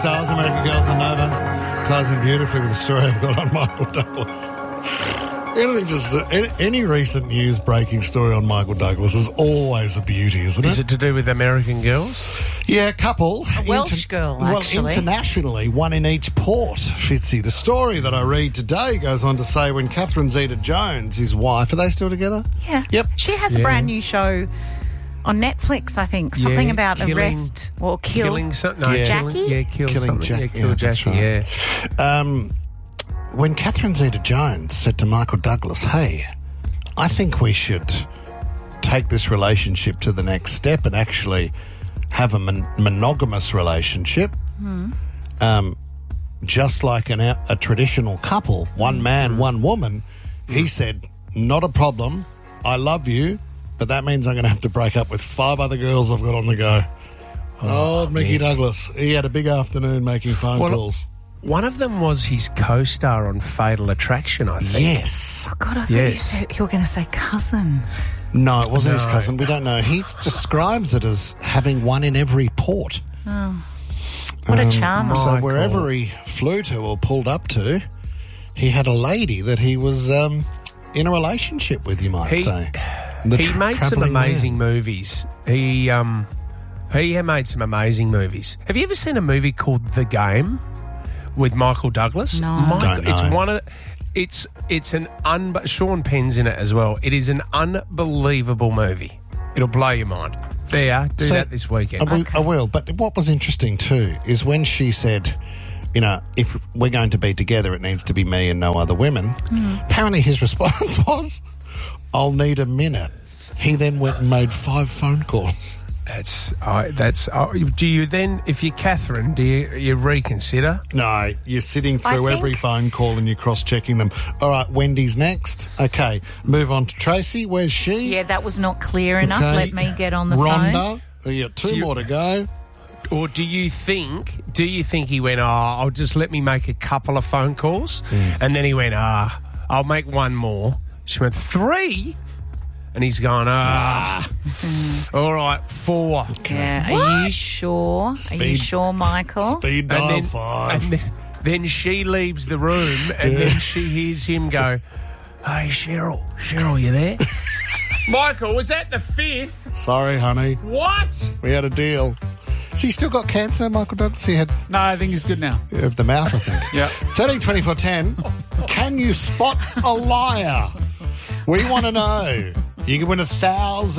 Stars, American Girls and Nova ties in beautifully with the story I've got on Michael Douglas. Any recent news breaking story on Michael Douglas is always a beauty, isn't it? Is it to do with American Girls? Yeah, a couple. A Welsh girl, actually. Well, internationally, one in each port, Fitzy. The story that I read today goes on to say when Catherine Zeta-Jones, his wife, are they still together? Yeah. Yep. She has a brand new show on Netflix, I think. Something about killing, arrest or kill. Killing something. No, Jackie? Killing something. Jackie. Kill Jackie, Right. When Catherine Zeta-Jones said to Michael Douglas, hey, I think we should take this relationship to the next step and actually have a monogamous relationship, just like a traditional couple, one man, one woman, he said, not a problem, I love you, but that means I'm going to have to break up with 5 other girls I've got on the go. Oh, Mickey Douglas. He had a big afternoon making phone calls. One of them was his co-star on Fatal Attraction, I think. Yes. Oh, God, I thought you were going to say cousin. No, it wasn't his cousin. We don't know. He describes it as having one in every port. Oh, what a charmer. So wherever he flew to or pulled up to, he had a lady that he was in a relationship with, you might say. He made some amazing movies. He made some amazing movies. Have you ever seen a movie called The Game with Michael Douglas? No. Don't know. It's one of Sean Penn's in it as well. It is an unbelievable movie. It'll blow your mind. There, do that this weekend. I will. But what was interesting too is when she said, you know, if we're going to be together, it needs to be me and no other women. Apparently his response was, I'll need a minute. He then went and made 5 phone calls. Do you then, if you're Catherine, do you reconsider? No, you're sitting through every phone call and you're cross-checking them. All right, Wendy's next. Okay, move on to Tracy. Where's she? Yeah, that was not clear enough. Okay. Let me get on the phone. Rhonda. You got 2 more to go. Or do you think he went, I'll just let me make a couple of phone calls? And then he went, I'll make 1 more. She went, 3? And he's gone, all right, 4. Yeah, are you sure? Are you sure, Michael? Speed dial 5. And then she leaves the room and then she hears him go, hey, Cheryl, you there? Michael, was that the 5th? Sorry, honey. What? We had a deal. So you still got cancer, Michael Douglas? He had... No, I think he's good now. Of the mouth, I think. Yeah. 13 24 10. Can you spot a liar? We want to know. You can win $1,000.